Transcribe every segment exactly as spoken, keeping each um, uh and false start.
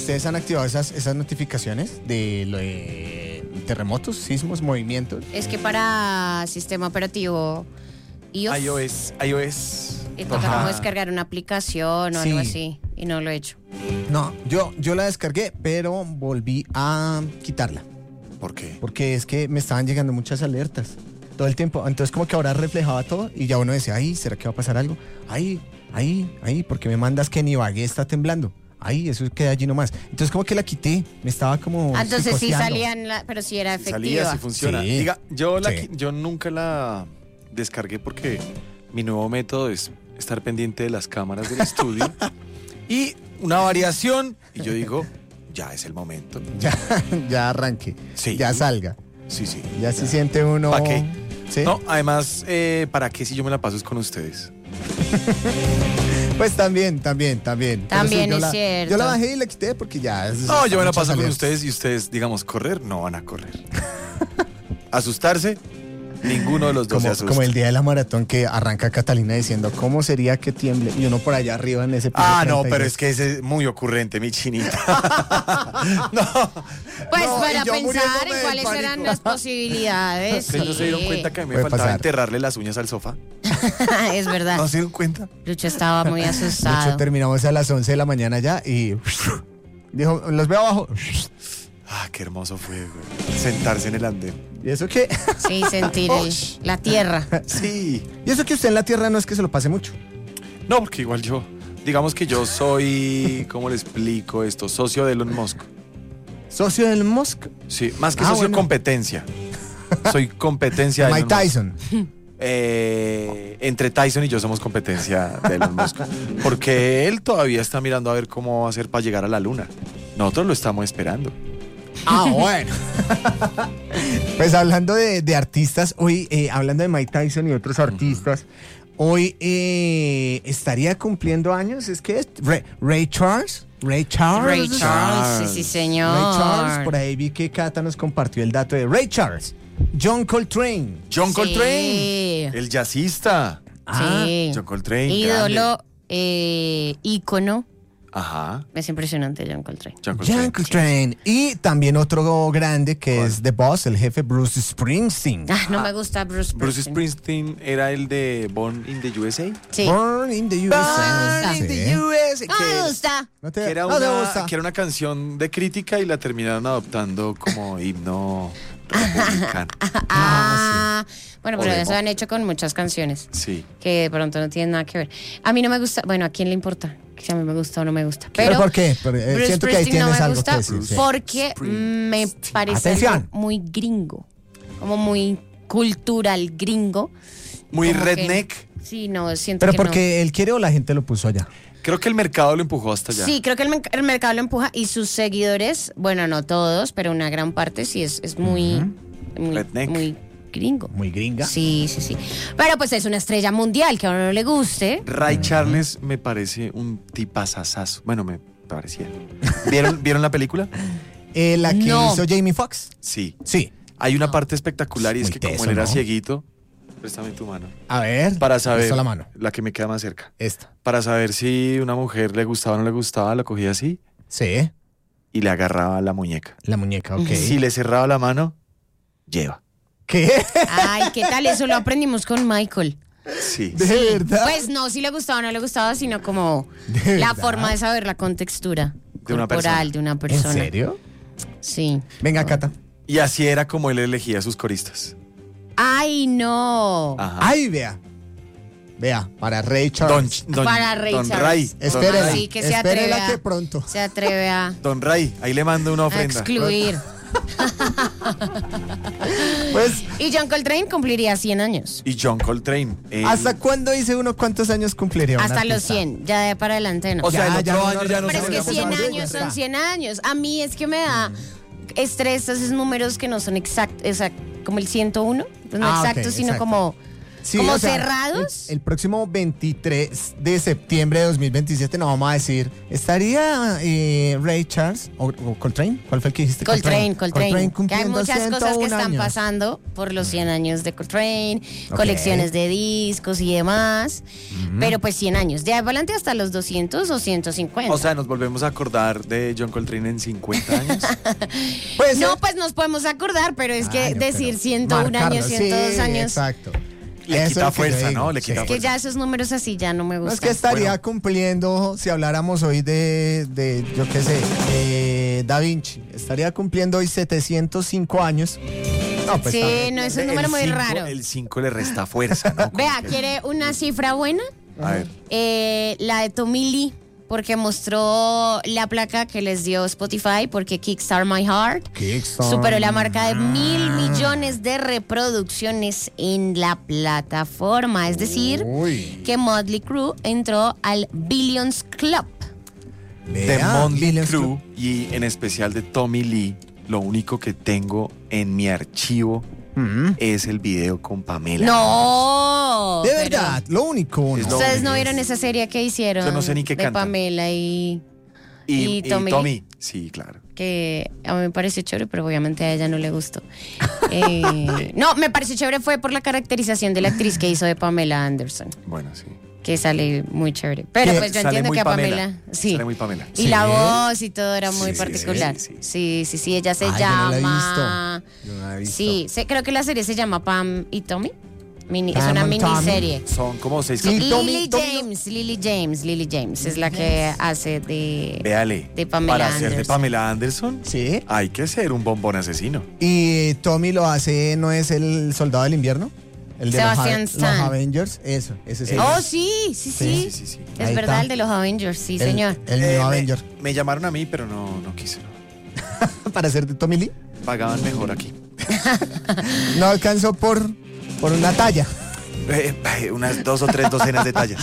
¿ustedes han activado esas, esas notificaciones de lo de terremotos, sismos, movimientos? Es que para sistema operativo iOS, iOS, iOS. y toca Ajá. como descargar una aplicación o Sí. algo así, y no lo he hecho. No, yo, yo la descargué, pero volví a quitarla. ¿Por qué? Porque es que me estaban llegando muchas alertas todo el tiempo. Entonces como que ahora reflejaba todo y ya uno decía, ay, ¿será que va a pasar algo? Ay, ay, ay, porque me mandas que en Ibagué está temblando. Ay, eso queda allí nomás. Entonces como que la quité, me estaba como Ah, entonces sí psicoseando. salían, la- pero sí era efectiva. Salía, sí funciona. Sí. Diga, yo, la, Sí. qui- yo nunca la descargué porque mi nuevo método es estar pendiente de las cámaras del estudio y una variación. Y yo digo, ya es el momento. Ya, ya arranque, Sí. ya salga. Sí, sí. Ya se siente uno... ¿Pa' qué? ¿Sí? No, además, eh, ¿para qué si yo me la paso es con ustedes? Pues también, también, también. Pero También yo es la- cierto. Yo la bajé y la quité porque ya... es- No, yo me la muchas paso con alertas. ustedes y ustedes, digamos, correr, no van a correr. Asustarse, ninguno de los dos se Como, asusta. como el día de la maratón que arranca Catalina diciendo, ¿cómo sería que tiemble? Y uno por allá arriba en ese piso Ah, no, treinta y pero dos. es que ese es muy ocurrente, mi chinita. no. Pues No, para y yo pensar muriéndome en del cuáles eran pánico. las posibilidades. ¿Ustedes no se dieron sí. cuenta que a mí me Puede faltaba pasar. enterrarle las uñas al sofá? Es verdad. ¿No se dieron cuenta? Lucho estaba muy De hecho, asustado. terminamos a las once de la mañana ya y dijo, los veo abajo. Ah, qué hermoso fue, güey. Sentarse en el andén. ¿Y eso qué? Sí, sentir el- la tierra. Sí. Y eso que usted en la tierra no es que se lo pase mucho. No, porque igual yo, digamos que yo soy, ¿cómo le explico esto? Socio de Elon Musk. Socio del Musk. Sí, más que Ah, socio, bueno. competencia. Soy competencia de Mike Elon Musk. Tyson. Eh, entre Tyson y yo somos competencia de Elon Musk. Porque él todavía está mirando a ver cómo va a hacer para llegar a la luna. Nosotros lo estamos esperando. Ah, bueno. Pues hablando de, de artistas, hoy, eh, hablando de Mike Tyson y otros artistas, hoy eh, estaría cumpliendo años, es que es Ray, Ray Charles. Ray Charles. Ray Charles, sí, sí, señor. Ray Charles, por ahí vi que Cata nos compartió el dato de Ray Charles. John Coltrane. John Sí. Coltrane, el jazzista. Sí. John Coltrane. Ídolo, grande. eh, ícono. Ajá. Es impresionante John Coltrane. John Coltrane. John Coltrane. Y también otro grande que ¿Cuál? es The Boss, el jefe Bruce Springsteen. Ah, no me gusta Bruce Bruce Springsteen. Springsteen era el de Born in the U S A. Sí. Born in the U S A. Born in Sí. the U S A. No me que- gusta. No te, Que era, no te una, gusta. que era una canción de crítica y la terminaron adoptando como himno republicano. Ah, bueno, pero O de eso pop. han hecho con muchas canciones Sí. que de pronto no tienen nada que ver. A mí no me gusta, bueno, ¿a quién le importa? Que si a mí me gusta o no me gusta. ¿Pero Pero, por qué? Pero, eh, Bruce siento que ahí Springsteen no tienes me algo gusta que decir. sí. porque Springsteen. me parece Atención. algo muy gringo, como muy cultural gringo. Muy Como que- redneck. Sí, no, siento Pero que porque él quiere o la gente lo puso allá. Creo que el mercado lo empujó hasta no. allá. Sí, creo que el, mer- el mercado lo empuja y sus seguidores, bueno, no todos, pero una gran parte sí es, es muy, muy, Redneck. muy gringo. Muy gringa. Sí, sí, sí. Pero pues es una estrella mundial que a uno no le guste. Ray Charles me parece un tipazazazo. Bueno, me parecía. ¿Vieron, ¿vieron la película? Eh, la que No. hizo Jamie Foxx. Sí. Sí. Hay una parte espectacular y es Muy que como teso, él era ¿no? cieguito, préstame tu mano. A ver. Para saber, Presta la mano. la que me queda más cerca. Esta. Para saber si una mujer le gustaba o no le gustaba, la cogía así Sí. y le agarraba la muñeca. La muñeca, ok. Si le cerraba la mano, lleva. ¿Qué? Ay, ¿qué tal? Eso lo aprendimos con Michael. Sí. ¿De verdad? Pues no si le gustaba o no le gustaba, sino como ¿De la verdad? forma de saber la contextura De una corporal persona. de una ¿En persona. serio? Sí. Venga, Cata. Y así era como él elegía a sus coristas. Ay, no. Ajá. Ay, vea. Vea, para Ray Don, Charles. don, Para Ray don Charles. Ray. Don Espérela. Así Ray. que se atreve Espérela a- que pronto. Se atreve a, Don Ray, ahí le mando una a ofrenda. excluir. Pues, Y John Coltrane cumpliría cien años. Y John Coltrane. él- ¿hasta cuándo dice uno cuántos años cumpliría un Hasta los artista? cien. Ya de para adelante no. O sea, Ya, el ya otro no, año ya no Pero es se que volvió a cien pasar. años ya son está. cien años. A mí es que me da estrés esos números que no son exactos, como el ciento uno, pues no Ah, ok, exactos, sino exacto. como Sí, ¿Como o sea, cerrados? El, el próximo veintitrés de septiembre de dos mil veintisiete nos vamos a decir, ¿estaría eh, Ray Charles o, o Coltrane? ¿Cuál fue el que dijiste? Coltrane, Coltrane. Que hay cumpliendo muchas cosas que ciento uno están años. pasando por los cien años de Coltrane, Ok. colecciones de discos y demás. Pero pues cien años. De ahí para adelante hasta los doscientos o ciento cincuenta. O sea, nos volvemos a acordar de John Coltrane en cincuenta años. Puede ser. no, pues nos podemos acordar, pero es que Año, decir pero ciento uno marcarlo, años, ciento dos sí, años. Exacto. Le Eso quita es lo que fuerza, yo digo, ¿no? Le quita Es que ya esos números así ya no me No gustan. es que estaría Bueno. cumpliendo, si habláramos hoy de, de yo qué sé, de Da Vinci, estaría cumpliendo hoy setecientos cinco años. No, pues Sí, está- no, es un El número muy cinco- raro. El cinco le resta fuerza, ¿no? Como Vea, que- ¿quiere una cifra buena? A ver. Eh, la de Tommy Lee, porque mostró la placa que les dio Spotify, porque Kickstart My Heart Kickstart. superó la marca de mil millones de reproducciones en la plataforma. Es decir, Uy. que Motley Crue entró al Billions Club. De Vea, Motley Billions Crue Club. y en especial de Tommy Lee, lo único que tengo en mi archivo Mm. es el video con Pamela. No. De pero verdad, lo único. Es ¿no? lo ¿Ustedes único. no vieron esa serie que hicieron? Yo no sé ni qué de cantan. Pamela y Y, ¿Y y Tommy Tommy, Lee? sí, claro. que a mí me pareció chévere, pero obviamente a ella no le gustó. Eh, no, me pareció chévere fue por la caracterización de la actriz que hizo de Pamela Anderson, Bueno, sí. que sale muy chévere. Pero Que pues yo Sale entiendo muy que a Pamela, sí. Sale muy Pamela. Y Sí. la voz y todo era muy Sí, sí, particular. sí, Sí, sí. sí, sí, ella se Ay, yo no la he llama. visto. Yo no la he visto. Sí, sé- creo que la serie se llama Pam y Tommy. Mini- es Pam una and Tommy. miniserie. Son como seis Y capítulos. Tommy- Lily Tommy no- James, Lily James, Lily James es la que hace de. Véale. de Pamela Para ser de Anderson. Pamela Anderson, Sí. hay que ser un bombón asesino. Y Tommy lo hace, ¿no es el soldado del invierno? El de Sebastián los, Stan. los Avengers. Eso, ese es el. Oh, sí, sí, sí. Sí, sí, sí. Es Ahí verdad, está. el de los Avengers, sí, el, señor. El Eh, nuevo me- Avenger. Me, llamaron a mí, pero no, no quise. no. Para ser de Tommy Lee. Pagaban mejor aquí. No alcanzó por, por una talla. Eh, eh, unas dos o tres docenas de tallas.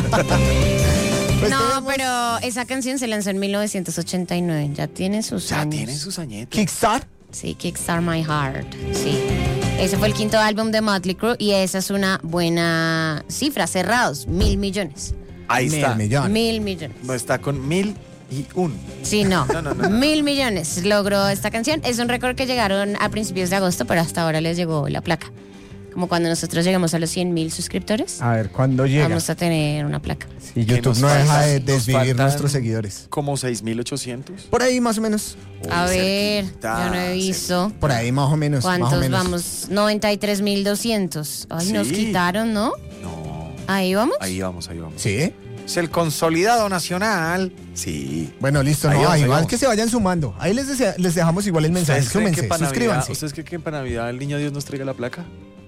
Pues No, tenemos pero esa canción se lanzó en mil novecientos ochenta y nueve. Ya tiene sus Ya años. tienen sus añetos. Kickstart. Sí, Kickstart My Heart. Sí. Ese fue el quinto álbum de Motley Crue y esa es una buena cifra. Cerrados, mil millones. Ahí Mil está. millones. Mil millones. No está con mil y un. Sí, no. No, no, no, no. Mil millones logró esta canción. Es un récord que llegaron a principios de agosto, pero hasta ahora les llegó la placa. Como cuando nosotros llegamos a los cien mil suscriptores, A ver, ¿cuándo llega? vamos a tener una placa. Y ¿Qué YouTube nos no deja falta? de Nos desvivir faltan nuestros seguidores. Como seis mil ochocientos. Por ahí más o menos. A Uy, ver, cerquita, yo no he visto. Por ahí más o menos. más o ¿Cuántos menos. vamos? noventa y tres mil doscientos. Ay, nos Sí. quitaron, ¿no? No. Ahí vamos. Ahí vamos, ahí vamos. Sí. Es el consolidado nacional. Sí. Bueno, listo. Ahí No, vamos, ahí igual vamos. que se vayan sumando. Ahí les, desea- les dejamos igual el mensaje. ¿Ustedes creen Súmense, que para Navidad- suscríbanse. ¿Ustedes creen que para Navidad el niño Dios nos traiga la placa?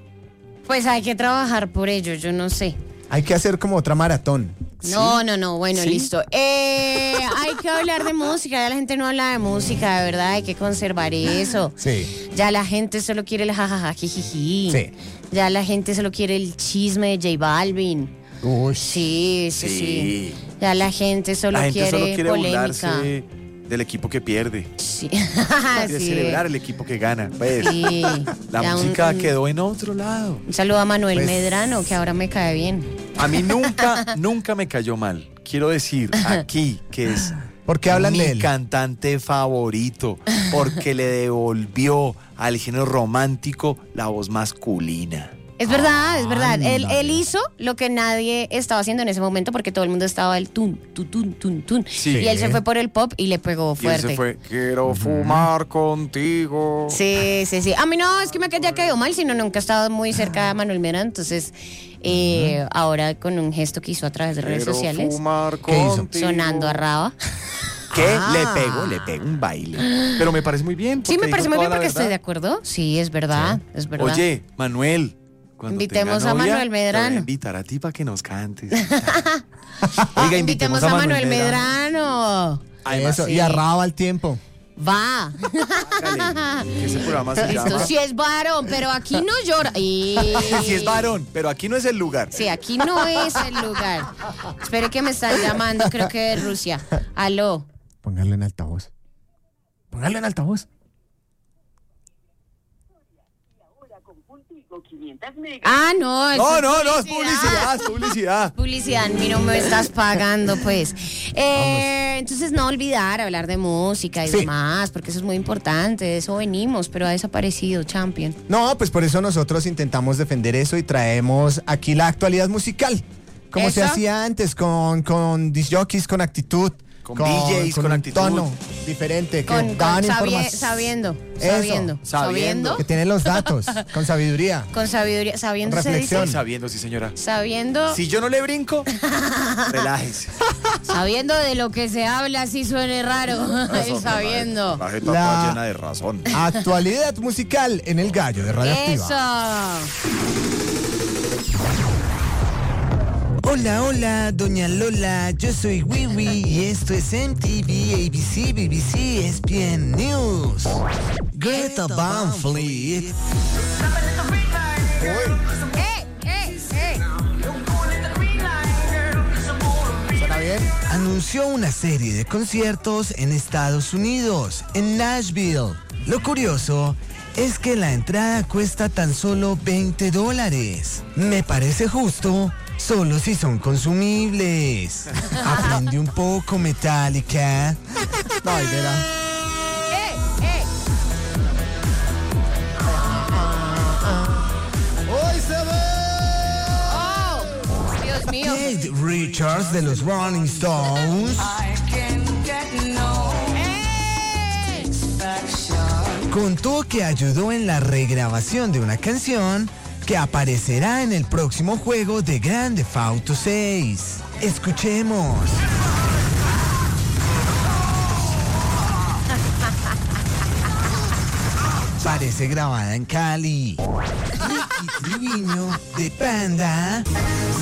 Pues hay que trabajar por ello, yo no sé. Hay que hacer como otra maratón. No, no, no, bueno, ¿Sí? listo. Eh, hay que hablar de música, ya la gente no habla de música, de verdad, hay que conservar eso. Sí. Ya la gente solo quiere el jajaja, jijiji. Sí. Ya la gente solo quiere el chisme de J Balvin. Uy. Sí, sí, sí. Sí. Ya la gente solo La gente quiere, solo quiere polémica. burlarse del equipo que pierde. Sí. Quiere Sí. celebrar el equipo que gana. Pues, Sí. la Ya un- música un- quedó en otro lado. Un saludo a Manuel Pues- Medrano, que ahora me cae bien. A mí nunca, nunca me cayó mal. Quiero decir aquí que es ¿Por qué hablan mi de él? cantante favorito, porque le devolvió al género romántico la voz masculina. Es verdad, es verdad. Él, Ándale. él hizo lo que nadie estaba haciendo en ese momento porque todo el mundo estaba el tun, tun, tun, tun, tun. Sí. Y él se fue por el pop y le pegó Y él fuerte. se fue, quiero fumar contigo. Sí, sí, sí. A mí no es que me haya caído mal, sino nunca he estado muy cerca de Manuel Medrano. Entonces, eh, ahora con un gesto que hizo a través de redes Quiero sociales, fumar ¿Qué hizo? contigo. sonando a Raba. ¿Qué? Ah. Le pegó, le pegó un baile. Pero me parece muy bien. Sí, me porque parece dijo muy bien toda la porque estoy de verdad. acuerdo. Sí, es verdad, es verdad. Oye, Manuel. cuando Invitemos tenga a novia, Manuel Medrano. te voy a invitar a ti para que nos cantes. Oiga, invitemos a Manuel Medrano. Además, Eso, sí. y arraba al tiempo. Va. hágale, que ese programa se Esto llama sí es varón, pero aquí no llora. Y... Si es varón, pero aquí no es el lugar. Sí, aquí no es el lugar. Espere que me están llamando, creo que de Rusia. Aló. Póngalo en altavoz. Póngalo en altavoz. quinientas megas. Ah, no. eso No, no, no, es publicidad, es publicidad. Publicidad, a mí no me estás pagando, pues. Eh, entonces, no olvidar hablar de música y Sí. demás, porque eso es muy importante. De eso venimos, pero ha desaparecido, Champion. No, pues por eso nosotros intentamos defender eso y traemos aquí la actualidad musical. Como se ¿Eso? hacía antes, con, con disc jockeys, con actitud. Con D Js, con un actitud. tono diferente, que Con, con daban sabie- información. sabiendo, Eso, sabiendo, sabiendo. Que tienen los datos, con sabiduría. Con sabiduría, sabiendo Con se dice. reflexión. Sabiendo, sí, señora. Sabiendo, Si yo no le brinco, relájese. sabiendo de lo que se habla, si suene raro. El sabiendo. La jeta La- está llena de razón. Actualidad musical en el gallo de Radioactiva. Eso. Hola, hola, doña Lola, yo soy Wiwi y esto es M T V, A B C, B B C, E S P N News. Greta Van Fleet ¡Eh, eh, eh! ¿Suena bien? anunció una serie de conciertos en Estados Unidos, en Nashville. Lo curioso es que la entrada cuesta tan solo veinte dólares. Me parece justo, solo si son consumibles. Aprende un poco, Metallica. No, y verá. ¡Eh, eh! ¡Hoy se ve! ¡Oh! Dios mío. Kate Richards de los Rolling Stones ¡Eh! contó que ayudó en la regrabación de una canción que aparecerá en el próximo juego de Grand Theft Auto seis. Escuchemos. Parece grabada en Cali. Ricky Triviño de Panda